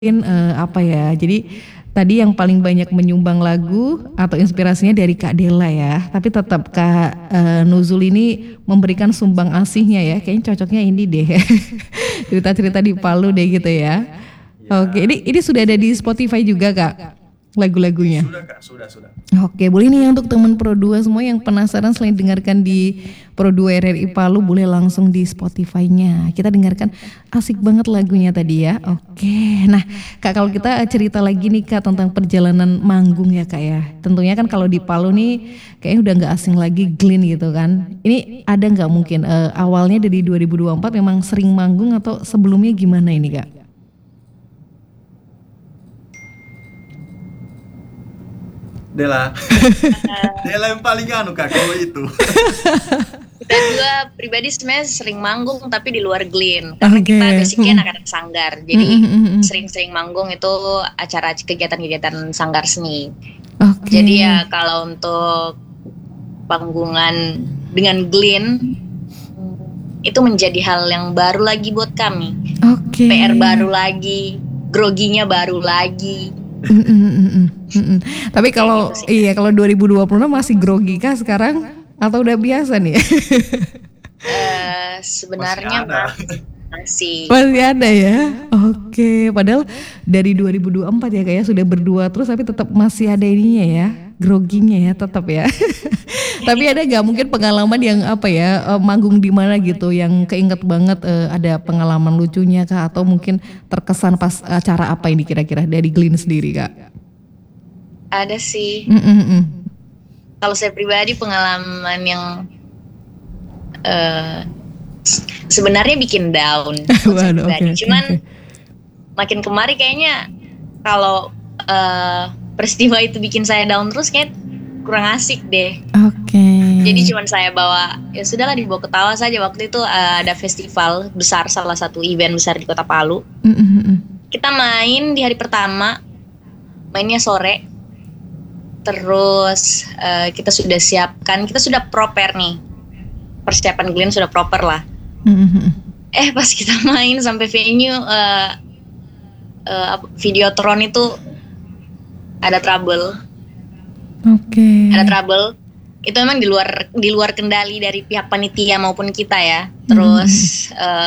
Apa ya, jadi tadi yang paling banyak menyumbang lagu atau inspirasinya dari Kak Dela ya, tapi tetap Kak Nuzul ini memberikan sumbang asihnya ya, kayaknya cocoknya ini deh, cerita-cerita di Palu deh gitu ya. Oke, Ya, ini sudah ada di Spotify juga Kak, lagu-lagunya. sudah Kak, sudah. Oke, boleh nih untuk teman Pro 2 semua yang penasaran selain dengarkan di Pro 2 RRI Palu, boleh langsung di Spotify-nya. Kita dengarkan asik banget lagunya tadi ya. Oke, nah Kak kalau kita cerita lagi nih Kak tentang perjalanan manggung ya Kak ya. Tentunya kan kalau di Palu nih kayaknya udah nggak asing lagi Glenn gitu kan. Ini ada nggak mungkin awalnya dari 2024 memang sering manggung atau sebelumnya gimana ini Kak? Dela. Dela yang paling anu Kak, kalau itu. Kita juga pribadi sebenarnya sering manggung tapi di luar Glen karena kita basicnya anak-anak sanggar, jadi sering-sering manggung itu acara kegiatan-kegiatan sanggar seni. Jadi ya kalau untuk panggungan dengan Glen itu menjadi hal yang baru lagi buat kami. PR baru lagi, groginya baru lagi. Tapi kalau iya kalau 2026 masih grogi kah sekarang atau udah biasa nih? Sebenarnya masih ada ya. Oke, padahal dari 2024 ya kayak sudah berdua terus tapi tetap masih ada ininya ya, groginya ya tetap ya. Tapi ada gak mungkin pengalaman yang apa ya, manggung di mana gitu yang keinget banget, ada pengalaman lucunya kah atau mungkin terkesan pas acara apa ini kira-kira dari Glenn sendiri Kak? ada sih. Kalau saya pribadi pengalaman yang sebenarnya bikin down. Cuman makin kemari kayaknya kalau peristiwa itu bikin saya down terus kayak kurang asik deh. Jadi cuman saya bawa, ya sudahlah dibawa ketawa saja. Waktu itu ada festival besar, salah satu event besar di Kota Palu. Kita main di hari pertama, mainnya sore. Terus kita sudah siapkan, kita sudah prepare nih. Persiapan Glenn sudah proper lah. Pas kita main sampai venue, Videotron itu ada trouble. Ada trouble. Itu memang di luar kendali dari pihak panitia maupun kita ya. Terus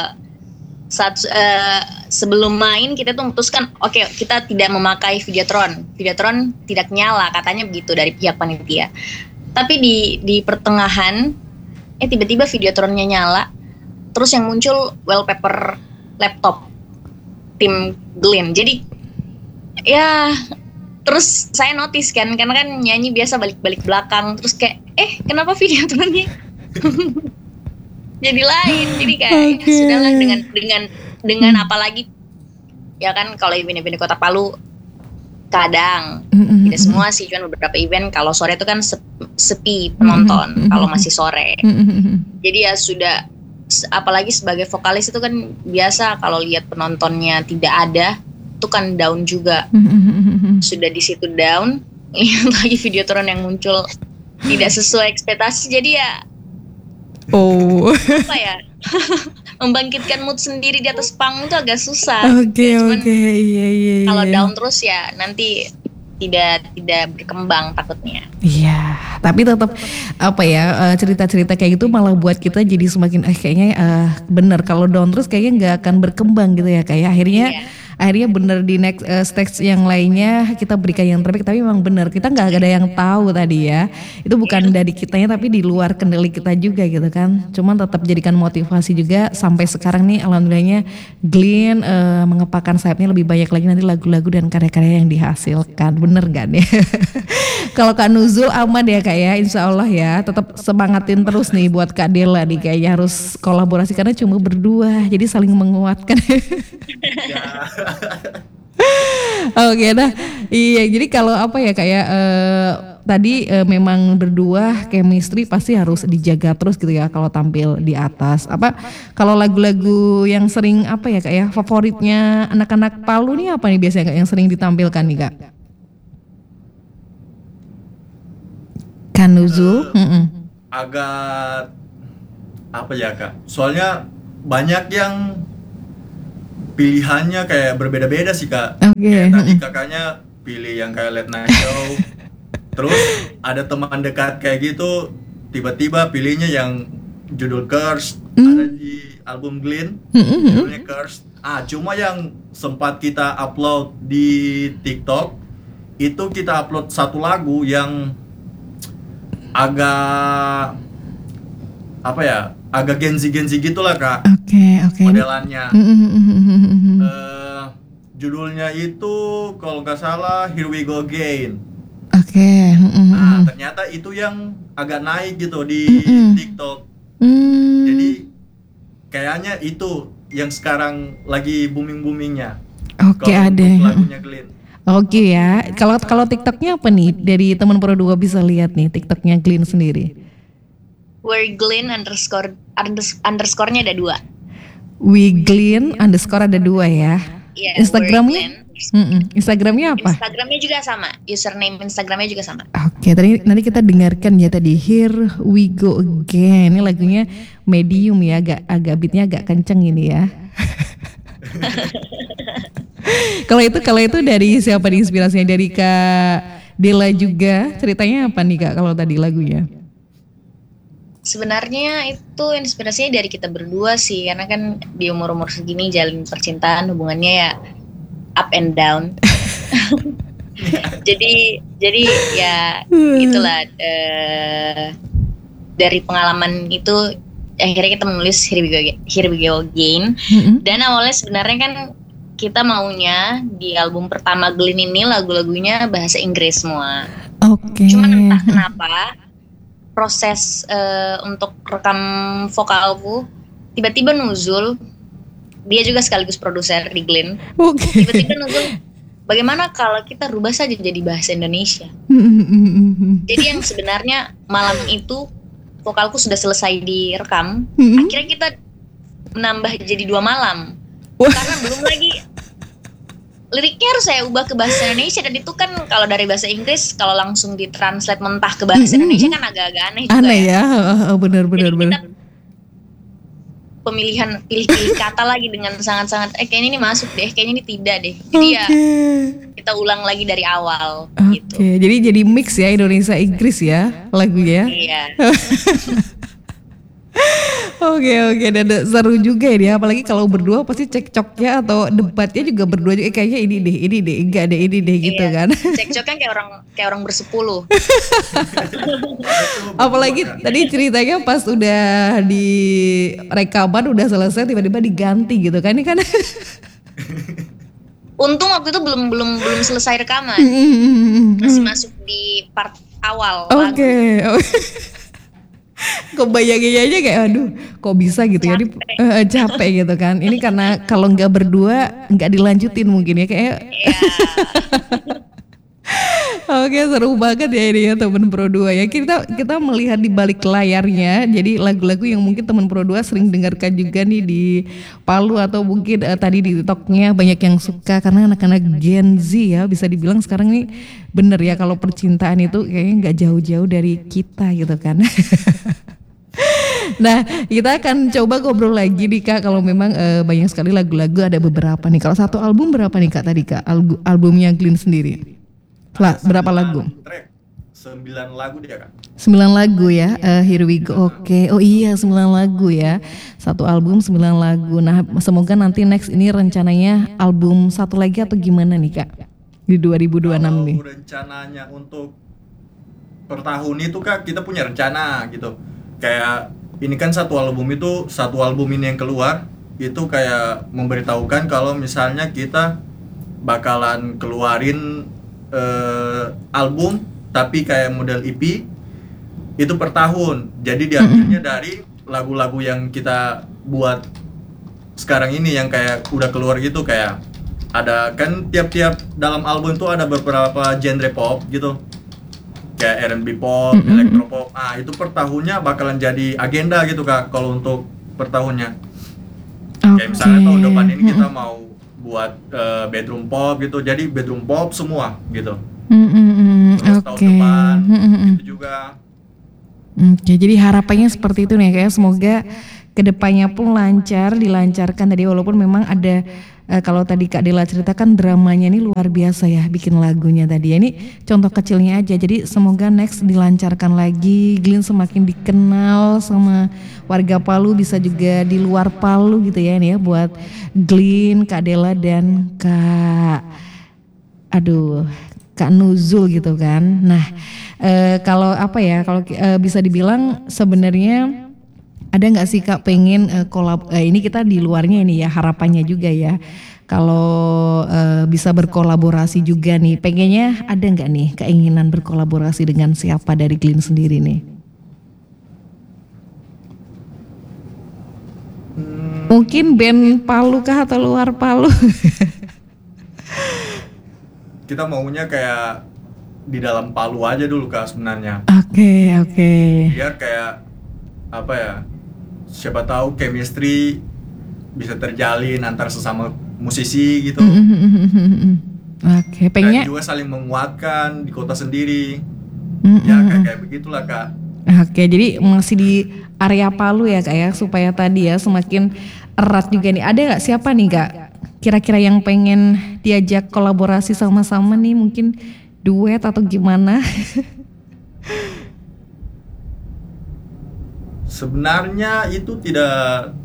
sebelum main kita tuh memutuskan oke, kita tidak memakai Videotron. Videotron tidak nyala katanya begitu dari pihak panitia. Tapi di pertengahan tiba-tiba Videotronnya nyala. Terus yang muncul wallpaper laptop tim Glenn. Jadi ya terus saya notice kan, karena kan nyanyi biasa balik-balik belakang, terus kayak kenapa Videotronnya jadi lain. Jadi kayak sudahlah dengan apalagi ya kan kalau event-event di Kota Palu kadang tidak semua sih, cuma beberapa event kalau sore itu kan sepi penonton kalau masih sore. Jadi ya sudah, apalagi sebagai vokalis itu kan biasa kalau lihat penontonnya tidak ada itu kan down juga. Sudah di situ down, lihat lagi Videotron yang muncul tidak sesuai ekspektasi, jadi ya apa ya, membangkitkan mood sendiri di atas panggung itu agak susah. Iya. Kalau down terus ya nanti tidak berkembang takutnya. Iya, tapi tetap apa ya, cerita-cerita kayak gitu malah buat kita jadi semakin kayaknya bener kalau down terus kayaknya nggak akan berkembang gitu ya, kayak akhirnya bener di next stage yang lainnya kita berikan yang terbaik. Tapi memang bener kita nggak ada yang tahu tadi ya, itu bukan dari kitanya tapi di luar kendali kita juga gitu kan. Cuman tetap jadikan motivasi juga sampai sekarang nih alhamdulillahnya Glenn mengepakkan sayapnya lebih banyak lagi nanti lagu-lagu dan karya-karya yang dihasilkan. Bener gak nih? Kalau Kak Nuzul aman ya Kak ya, insya Allah ya, tetap semangatin terus nih buat Kak Dela nih, kayaknya harus kolaborasi karena cuma berdua jadi saling menguatkan. Oke, nah iya, jadi kalau apa ya kayak tadi memang berdua chemistry pasti harus dijaga terus gitu ya kalau tampil di atas. Apa kalau lagu-lagu yang sering apa ya kayak favoritnya anak-anak Palu nih apa nih biasanya Kak, yang sering ditampilkan nih Kak? Kanuzul? Agak apa ya Kak? Soalnya banyak yang pilihannya kayak berbeda-beda sih Kak. Oke. Kayak tadi kakaknya pilih yang kayak late night show. Terus ada teman dekat kayak gitu, tiba-tiba pilihnya yang judul Curse, ada di album Glenn, judulnya Curse. Cuma yang sempat kita upload di TikTok, itu kita upload satu lagu yang agak apa ya, agak Gen-Z gitulah Kak. Oke. Modelannya. Judulnya itu kalau nggak salah Here We Go Again. Oke. Ternyata itu yang agak naik gitu di TikTok. Jadi kayaknya itu yang sekarang lagi boomingnya. Oke, Kalau ada. untuk lagunya Glenn. Oke ya. Kalau TikToknya apa nih? Dari teman Pro 2 bisa lihat nih TikToknya Glenn sendiri. Where Glenn underscore-nya ada 2. Glenn underscore ada 2 ya. Iya, Instagramnya? Instagramnya apa? Instagramnya juga sama. Username Instagramnya juga sama. Oke, nanti kita dengarkan ya tadi Here We Go Again. Ini lagunya medium ya, agak beatnya agak kenceng ini ya. Kalau itu dari siapa nih inspirasinya? Dari Kak Dela juga. Ceritanya apa nih Kak kalau tadi lagunya? Sebenarnya itu inspirasinya dari kita berdua sih, karena kan di umur-umur segini jalin percintaan hubungannya ya up and down. jadi ya itulah dari pengalaman itu akhirnya kita menulis Here We Go Again. Dan awalnya sebenarnya kan kita maunya di album pertama Glenn ini lagu-lagunya bahasa Inggris semua. Oke. Cuman entah kenapa proses untuk rekam vokalku tiba-tiba nuzul. Dia juga sekaligus produser di Glenn. Tiba-tiba nuzul, bagaimana kalau kita rubah saja jadi bahasa Indonesia. Jadi yang sebenarnya malam itu vokalku sudah selesai direkam, akhirnya kita menambah jadi 2 malam. Karena belum lagi liriknya harus saya ubah ke bahasa Indonesia, dan itu kan kalau dari bahasa Inggris kalau langsung ditranslate mentah ke bahasa Indonesia kan agak-agak aneh juga. Aneh ya, benar. Pemilihan pilih-pilih kata lagi dengan sangat-sangat kayaknya ini masuk deh, kayaknya ini tidak deh. Jadi ya kita ulang lagi dari awal gitu. Jadi mix ya Indonesia Inggris ya lagunya. Iya. Oke, dan seru juga ya dia, apalagi kalau berdua pasti cekcoknya atau debatnya juga berdua juga kayaknya ini deh, enggak deh ini deh gitu kan. Cekcoknya kayak orang bersepuluh. Apalagi tadi ceritanya pas udah di rekaman udah selesai tiba-tiba diganti gitu kan, ini kan. Untung waktu itu belum selesai rekaman. Masih masuk di part awal. Oke. Kebayanginnya aja kayak aduh kok bisa gitu ya, capek gitu kan. Ini karena kalau nggak berdua nggak dilanjutin mungkin ya kayak. Oke, seru banget ya ini ya teman Pro 2 ya. Kita melihat di balik layarnya. Jadi lagu-lagu yang mungkin teman Pro 2 sering dengarkan juga nih di Palu atau mungkin tadi di TikToknya banyak yang suka karena anak-anak Gen Z ya, bisa dibilang sekarang ini bener ya kalau percintaan itu kayaknya nggak jauh-jauh dari kita gitu kan. Nah, kita akan coba ngobrol lagi nih Kak. Kalau memang banyak sekali lagu-lagu, ada beberapa nih. Kalau satu album berapa nih Kak tadi Kak? Albumnya Glenn sendiri. Berapa lagu? 9 lagu dia Kak. 9 lagu ya. Here We Go. Oke. Oh iya 9 lagu ya. Satu album 9 lagu. Nah, semoga nanti next ini rencananya album satu lagi atau gimana nih Kak? Di 2026 kalau nih. Rencananya untuk per tahun itu Kak kita punya rencana gitu. Kayak ini kan satu album ini yang keluar itu kayak memberitahukan kalau misalnya kita bakalan keluarin album tapi kayak model EP itu per tahun. Jadi diambilnya dari lagu-lagu yang kita buat sekarang ini yang kayak udah keluar gitu. Kayak ada kan tiap-tiap dalam album itu ada beberapa genre pop gitu, kayak R&B pop, elektropop. Itu per tahunnya bakalan jadi agenda gitu Kak kalau untuk per tahunnya. Kayak misalnya tahun depan ini kita mau buat bedroom pop gitu, jadi bedroom pop semua gitu. Terus tahun depan itu juga. Jadi harapannya seperti itu nih kayak semoga kedepannya pun dilancarkan tadi, walaupun memang ada kalau tadi Kak Dela ceritakan dramanya ini luar biasa ya bikin lagunya tadi ya. Ini contoh kecilnya aja. Jadi semoga next dilancarkan lagi, Glenn semakin dikenal sama warga Palu, bisa juga di luar Palu gitu ya ini ya, buat Glenn, Kak Dela dan Kak Nuzul gitu kan. Nah, kalau apa ya, kalau bisa dibilang sebenarnya ada nggak sih Kak pengen kolab, ini kita di luarnya ini ya harapannya juga ya. Kalau bisa berkolaborasi juga nih, pengennya ada nggak nih keinginan berkolaborasi dengan siapa dari Glenn sendiri nih? Mungkin band Palu kah atau luar Palu? Kita maunya kayak di dalam Palu aja dulu Kak sebenarnya. Oke. Biar kayak apa ya? Siapa tahu chemistry bisa terjalin antar sesama musisi gitu. Oke, Dan juga saling menguatkan di kota sendiri. Ya kayak begitulah Kak. Oke, jadi masih di area Palu ya Kak ya, supaya tadi ya semakin erat juga nih. Ada nggak siapa nih Kak kira-kira yang pengen diajak kolaborasi sama-sama nih, mungkin duet atau gimana? Sebenarnya itu tidak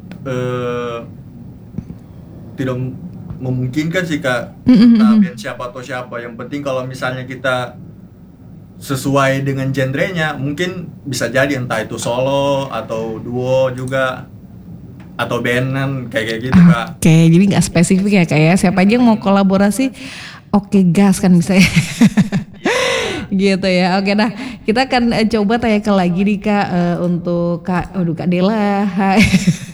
memungkinkan sih Kak. Band siapa atau siapa, yang penting kalau misalnya kita sesuai dengan genrenya, mungkin bisa jadi entah itu solo atau duo juga, atau bandan kayak gitu Kak. Oke, jadi nggak spesifik ya Kak ya, siapa aja yang mau kolaborasi, oke gas kan bisa ya. Gitu ya. Oke, nah kita akan coba tanyakan lagi nih Kak, untuk Kak Dela. Hai.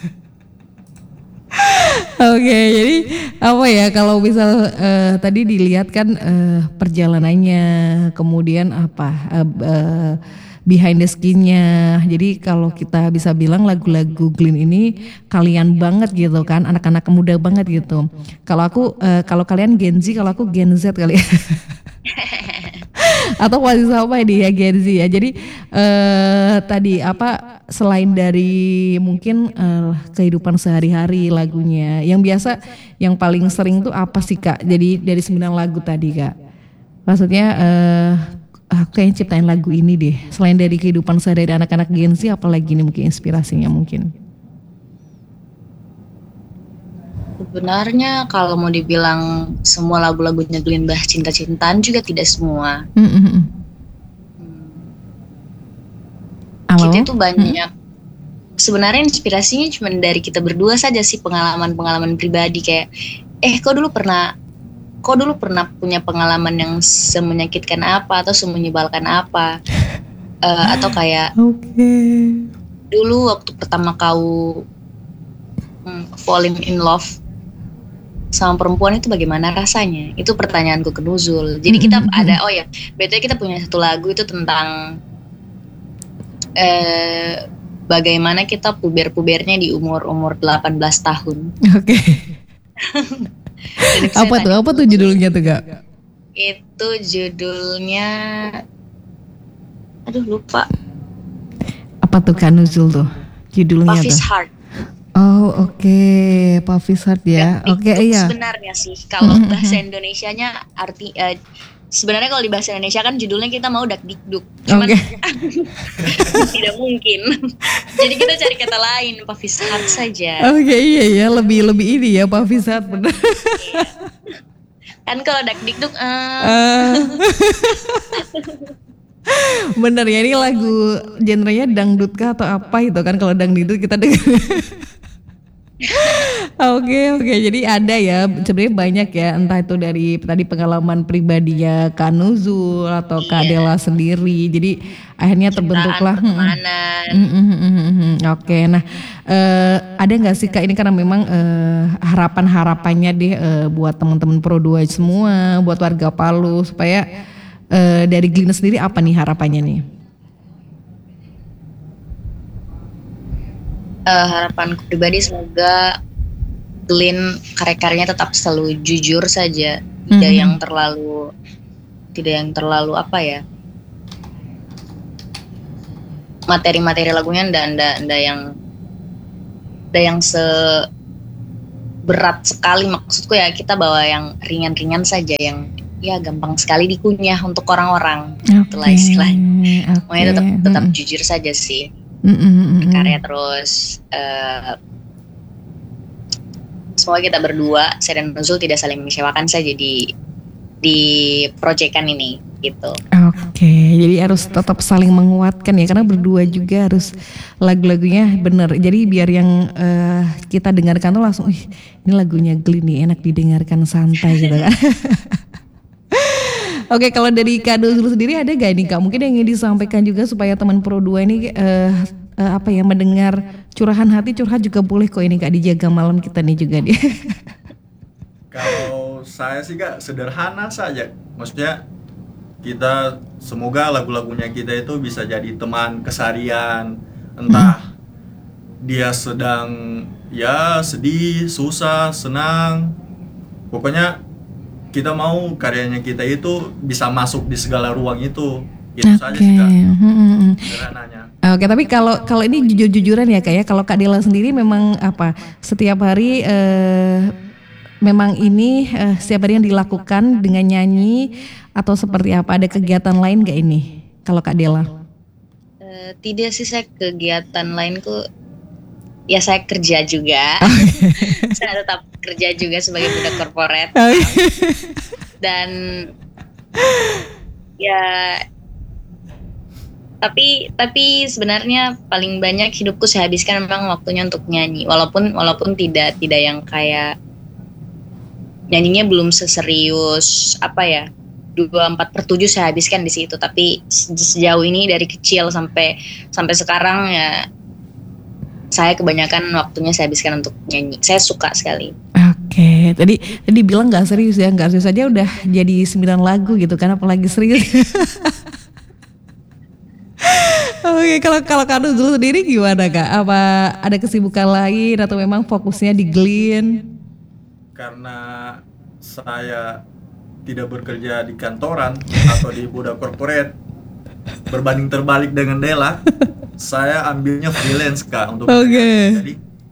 Oke, jadi apa ya, kalau misal tadi dilihat kan perjalanannya, kemudian behind the skin-nya. Jadi kalau kita bisa bilang lagu-lagu Glenn ini kalian banget gitu kan, anak-anak muda banget gitu. Kalau kalian Gen Z, kalau aku Gen Z kali ya. Atau masih sama ini ya Gen Z ya. Jadi tadi selain dari mungkin kehidupan sehari-hari lagunya, yang biasa yang paling sering tuh apa sih Kak? Jadi dari 9 lagu tadi Kak, maksudnya kayaknya ciptain lagu ini deh. Selain dari kehidupan sehari-hari anak-anak Gen Z, apalagi nih mungkin inspirasinya mungkin? Sebenarnya kalau mau dibilang semua lagu-lagunya Glenn bahas cinta-cintaan juga tidak semua. Kita tuh banyak. Sebenarnya inspirasinya cuma dari kita berdua saja sih, pengalaman-pengalaman pribadi kayak, kau dulu pernah punya pengalaman yang semenyakitkan apa atau semenyebalkan apa, atau kayak dulu waktu pertama kau falling in love sama perempuan itu bagaimana rasanya? Itu pertanyaanku ke Nuzul. Jadi kita ada, betulnya kita punya satu lagu itu tentang bagaimana kita puber-pubernya di umur 18 tahun. Oke. Apa tuh judulnya tuh Kak? Itu judulnya, aduh lupa. Apa tuh Kak Nuzul tuh judulnya? Pavi's Heart. Oh oke. Pavi's Heart ya. Oke, iya. Sebenarnya sih kalau bahasa Indonesianya sebenarnya kalau di bahasa Indonesia kan judulnya kita mau dakdikduk, cuman tidak mungkin. Jadi kita cari kata lain, Pavi's Heart saja. Oke, iya lebih ini ya Pavi's Heart benar. Kan kalau dakdikduk bener ya, ini lagu genrenya dangdut kah atau apa itu kan, kalau dangdut kita dengar. Oke, jadi ada ya sebenarnya banyak ya, entah itu dari tadi pengalaman pribadinya Kak Nuzul atau Kak Dela sendiri, jadi akhirnya terbentuklah Oke, nah ada nggak sih Kak, ini karena memang harapannya deh buat teman-teman Pro 2 semua, buat warga Palu, supaya dari Glenn sendiri apa nih harapannya nih? Harapanku pribadi semoga Glenn karya-karyanya tetap selalu jujur saja, tidak yang terlalu apa ya, materi-materi lagunya ndak yang berat sekali, maksudku ya kita bawa yang ringan-ringan saja, yang ya gampang sekali dikunyah untuk orang-orang. Itulah istilahnya. Makanya tetap jujur saja sih. Berkarya terus. Semoga kita berdua, saya dan Nuzul, tidak saling mengecewakan saja di proyekan ini gitu. Oke, jadi harus tetap saling menguatkan ya, karena berdua juga harus lagu-lagunya bener. Jadi biar yang kita dengarkan tuh langsung, ini lagunya Glenn nih, enak didengarkan, santai gitu kan. Oke, kalau dari Kak Nuzul sendiri ada gak nih Kak, mungkin yang ingin disampaikan juga supaya teman Pro 2 ini mendengar curahan hati, curhat juga boleh kok ini Kak, dijaga malam kita nih juga nih. Kalau saya sih Kak sederhana saja, maksudnya kita semoga lagu-lagunya kita itu bisa jadi teman keseharian, entah dia sedang ya sedih, susah, senang, pokoknya kita mau karyanya kita itu bisa masuk di segala ruang itu saja sih Kak, sederhananya. Oke, tapi kalau ini jujur-jujuran ya Kak ya, kalau Kak Dela sendiri memang setiap hari memang ini setiap hari yang dilakukan dengan nyanyi atau seperti apa? Ada kegiatan lain gak ini kalau Kak Dela? Tidak sih, saya kegiatan lainku ya saya kerja juga. Saya tetap kerja juga sebagai budak korporat. Dan ya tapi sebenarnya paling banyak hidupku saya habiskan memang waktunya untuk nyanyi, walaupun tidak yang kayak nyanyinya belum seserius 24/7 saya habiskan di situ, tapi sejauh ini dari kecil sampai sekarang ya saya kebanyakan waktunya saya habiskan untuk nyanyi. Saya suka sekali. Oke, tadi bilang nggak serius aja udah jadi 9 lagu gitu kan, apalagi serius. Oke, kalau Kak Nuzul sendiri gimana Kak? Apa ada kesibukan lain atau memang fokusnya di Glenn? Karena saya tidak bekerja di kantoran atau di budak korporat, berbanding terbalik dengan Dela, saya ambilnya freelance Kak untuk jadi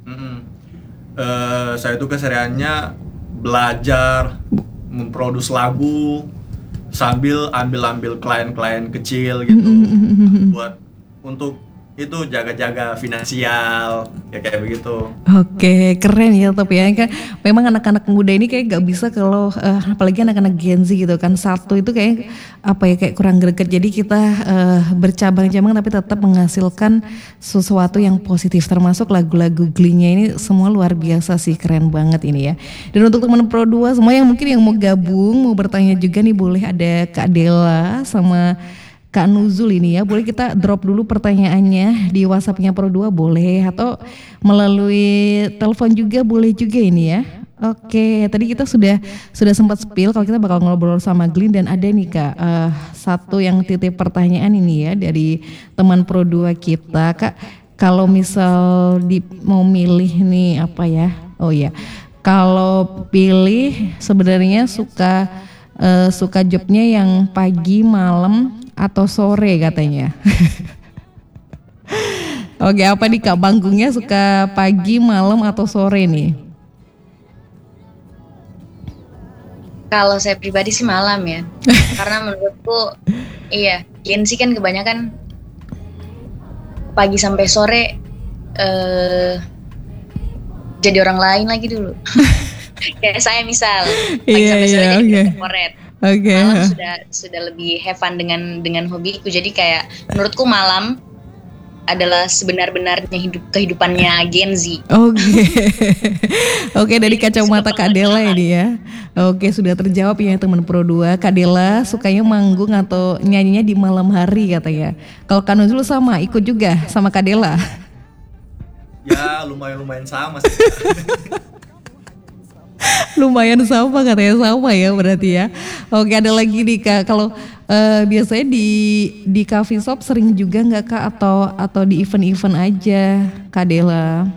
saya itu kesehariannya belajar memproduksi lagu sambil ambil klien-klien kecil gitu buat untuk itu jaga-jaga finansial ya kayak begitu. Oke, keren ya, tapi ya kan memang anak-anak muda ini kayak gak bisa kalau apalagi anak-anak Gen Z gitu kan, satu itu kayak kayak kurang greget. Jadi kita bercabang-cabang tapi tetap menghasilkan sesuatu yang positif, termasuk lagu-lagu Glee-nya ini semua luar biasa sih, keren banget ini ya. Dan untuk teman Pro 2 semua yang mungkin yang mau gabung, mau bertanya juga nih, boleh ada Kak Dela sama Kak Nuzul ini ya, boleh kita drop dulu pertanyaannya di WhatsApp-nya Pro 2 boleh, atau melalui telepon juga boleh juga ini ya. Oke, tadi kita sudah sempat spill kalau kita bakal ngobrol sama Glenn, dan ada nih Kak satu yang titip pertanyaan ini ya dari teman Pro 2 kita. Kak, kalau misal mau milih nih kalau pilih sebenarnya suka jobnya yang pagi, malam atau sore katanya. Oke, apa nih Kak, panggungnya suka pagi, malam atau sore nih? Kalau saya pribadi sih malam ya. Karena menurutku Gen Z kan kebanyakan pagi sampai sore jadi orang lain lagi dulu. Kayak saya misal pagi sampai sore jadi korporat. Malam sudah lebih have fun dengan hobiku. Jadi kayak menurutku malam adalah sebenar-benarnya kehidupannya Gen Z. Oke, dari kacamata Kak Dela ini ya. Oke, sudah terjawab ya teman Pro 2. Kak Dela sukanya manggung atau nyanyinya di malam hari katanya. Kalau Kak Nuzul sama ikut juga sama Kak Dela? Ya lumayan sama sih. Lumayan sama katanya, sama ya berarti ya. Oke, ada lagi nih Kak, kalau biasanya di coffee shop sering juga nggak Kak, atau di event-event aja Kak Dela?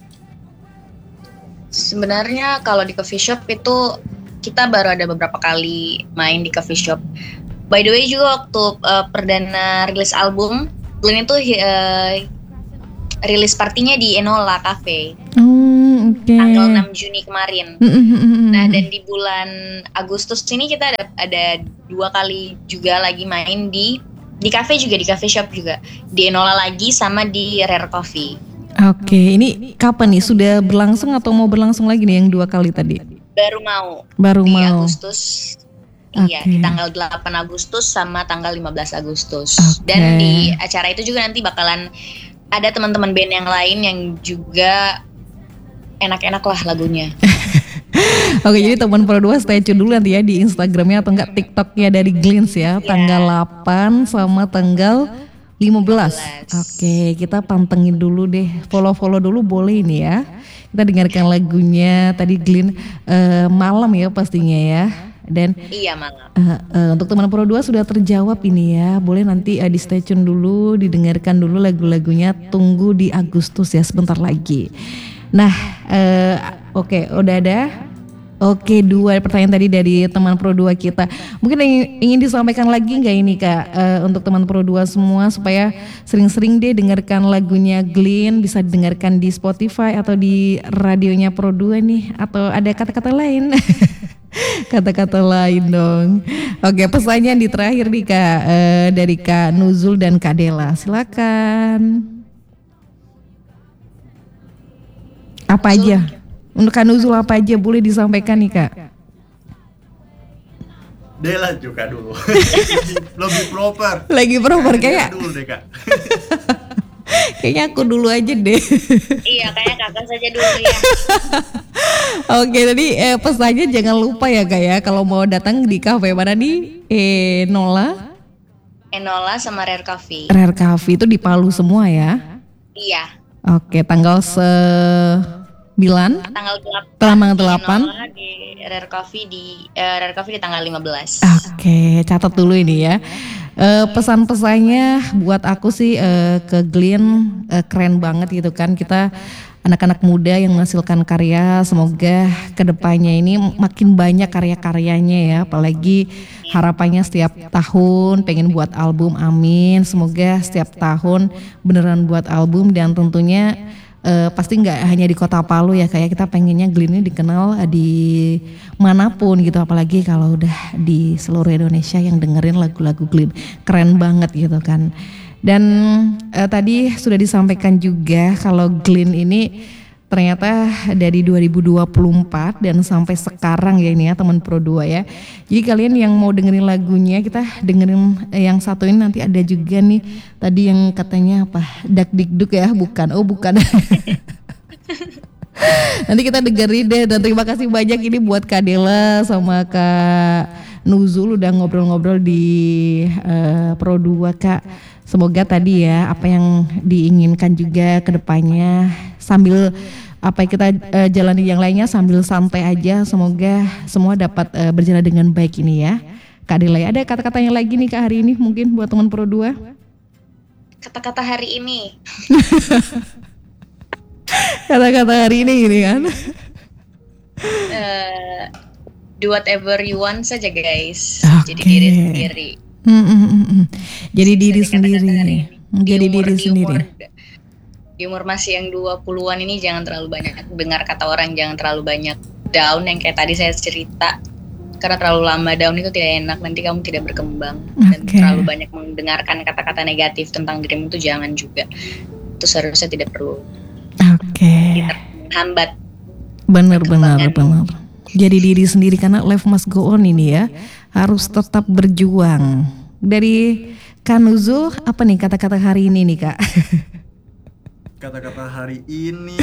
Sebenarnya kalau di coffee shop itu kita baru ada beberapa kali main di coffee shop. By the way juga waktu perdana rilis album Glenn itu rilis partinya di Enola Cafe. Oke. tanggal 6 Juni kemarin. Nah, dan di bulan Agustus ini kita ada 2 kali juga lagi main di cafe juga, di cafe shop juga, di Enola lagi sama di Rare Coffee. Oke, ini kapan nih? Sudah berlangsung atau mau berlangsung lagi nih yang 2 kali tadi? Baru di Agustus. Iya, di tanggal 8 Agustus sama tanggal 15 Agustus. Dan di acara itu juga nanti bakalan ada teman-teman band yang lain yang juga enak-enak lah lagunya. Oke, jadi teman Pro 2 stay tune dulu nanti ya di Instagramnya atau enggak TikToknya dari Glints ya, tanggal 8 sama tanggal 15. Oke, kita pantengin dulu deh, follow dulu boleh ini ya. Kita dengarkan lagunya tadi Glint malam ya pastinya ya. Dan iya malam. Untuk teman Pro 2 sudah terjawab ini ya. Boleh nanti di stay tune dulu, didengarkan dulu lagu-lagunya. Tunggu di Agustus ya, sebentar lagi. Nah, oke, udah ada. Oke, 2 pertanyaan tadi dari teman Pro 2 kita. Mungkin ingin disampaikan lagi nggak ini Kak, untuk teman Pro 2 semua supaya sering-sering deh dengarkan lagunya Glint, bisa didengarkan di Spotify atau di radionya Pro 2 nih, atau ada kata-kata lain? Kata-kata lain dong. Oke, pesannya di terakhir nih Kak, dari Kak Nuzul dan Kak Dela. Silakan. Apa aja? Untuk Kak Nuzul apa aja boleh disampaikan nih Kak? Dela juga dulu. Lebih proper. Lagi proper kayak. Dulu deh Kak. Kayaknya aku dulu aja deh. Iya, kayaknya kakak saja dulu ya. Oke, tadi pesannya jangan lupa ya Kak ya, kalau mau datang di kafe mana nih? Enola sama Rare Coffee. Rare Coffee itu di Palu semua ya? Iya. Oke, tanggal 9? Tanggal 8. Enola di Rare Coffee di tanggal 15. Oke, catat dulu ini ya. Pesan-pesannya buat aku sih ke Glint keren banget gitu kan, kita anak-anak muda yang menghasilkan karya, semoga kedepannya ini makin banyak karya-karyanya ya, apalagi harapannya setiap tahun pengen buat album, amin, semoga setiap tahun beneran buat album dan tentunya pasti nggak hanya di Kota Palu ya, kayak kita pengennya Glint ini dikenal di manapun gitu, apalagi kalau udah di seluruh Indonesia yang dengerin lagu-lagu Glint, keren banget gitu kan. Dan tadi sudah disampaikan juga kalau Glint ini ternyata dari 2024 dan sampai sekarang ya ini ya teman Pro 2 ya. Jadi kalian yang mau dengerin lagunya, kita dengerin yang satu ini, nanti ada juga nih tadi yang katanya apa, Dak Dikduk ya, bukan, oh bukan. Nanti kita dengerin deh, dan terima kasih banyak ini buat Kak Dela sama Kak Nuzul udah ngobrol-ngobrol di Pro 2 Kak. Semoga tadi ya apa yang diinginkan juga ke depannya, sambil apa yang kita jalani yang lainnya sambil santai aja, semoga semua dapat berjalan dengan baik ini ya. Kak Dela, ada kata-katanya lagi nih Kak hari ini mungkin buat teman Pro 2? Kata-kata hari ini. Kata-kata hari ini gini kan. Do whatever you want saja guys. Okay. Jadi diri sendiri. Jadi diri sendiri. Jadi diri sendiri. Di umur masih yang 20-an ini jangan terlalu banyak dengar kata orang, jangan terlalu banyak down yang kayak tadi saya cerita. Karena terlalu lama down itu tidak enak, nanti kamu tidak berkembang. Dan terlalu banyak mendengarkan kata-kata negatif tentang dirimu itu jangan juga. Itu seharusnya tidak perlu. Hambat. Benar. Jadi diri sendiri karena life must go on ini ya. Harus tetap berjuang. Dari Kak Nuzul, apa nih kata-kata hari ini nih Kak? Kata-kata hari ini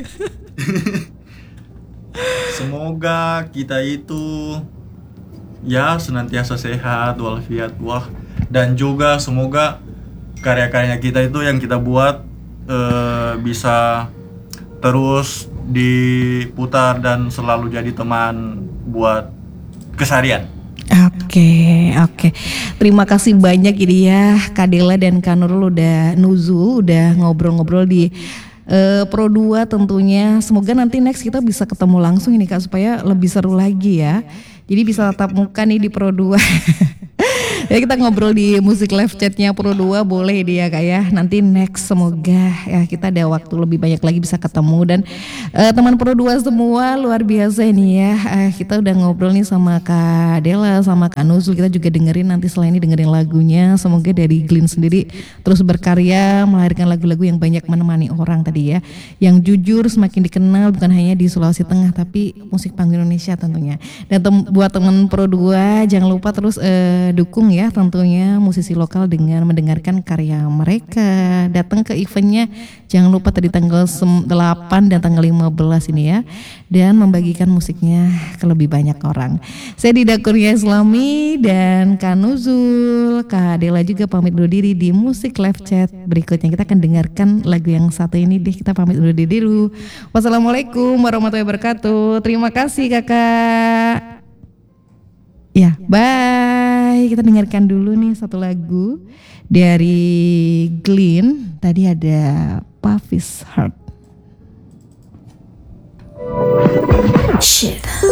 semoga kita itu ya senantiasa sehat walafiat dan juga semoga karya-karya kita itu yang kita buat bisa terus diputar dan selalu jadi teman buat keseharian. Oke. Terima kasih banyak ini ya Kak Dela dan Kak Nuzul udah ngobrol-ngobrol di Pro 2 tentunya. Semoga nanti next kita bisa ketemu langsung ini Kak supaya lebih seru lagi ya. Jadi bisa tatap muka nih di Pro 2. Ya kita ngobrol di musik live chatnya Pro 2 boleh dia Kak ya. Nanti next semoga ya kita ada waktu lebih banyak lagi bisa ketemu. Dan teman Pro 2 semua luar biasa ini ya. Kita udah ngobrol nih sama Kak Dela sama Kak Nuzul. Kita juga dengerin nanti selain ini dengerin lagunya. Semoga dari Glenn sendiri terus berkarya melahirkan lagu-lagu yang banyak menemani orang tadi ya. Yang jujur semakin dikenal bukan hanya di Sulawesi Tengah tapi musik panggung Indonesia tentunya. Dan buat teman Pro 2 jangan lupa terus dukung ya tentunya musisi lokal dengan mendengarkan karya mereka. Datang ke eventnya jangan lupa tadi tanggal 8 dan tanggal 15 ini ya. Dan membagikan musiknya ke lebih banyak orang. Saya Dida Kurnia Islami dan Kak Nuzul, Kak Dela juga pamit undur diri di musik live chat berikutnya. Kita akan dengarkan lagu yang satu ini deh. Kita pamit undur diri dulu. Wassalamualaikum warahmatullahi wabarakatuh. Terima kasih kakak. Ya, bye. Kita dengarkan dulu nih satu lagu dari Glenn. Tadi ada Pavis Heart. Shit.